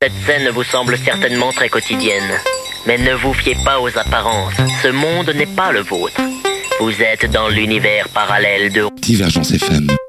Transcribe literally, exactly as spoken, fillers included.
Cette scène vous semble certainement très quotidienne. Mais ne vous fiez pas aux apparences. Ce monde n'est pas le vôtre. Vous êtes dans l'univers parallèle de Divergence F M.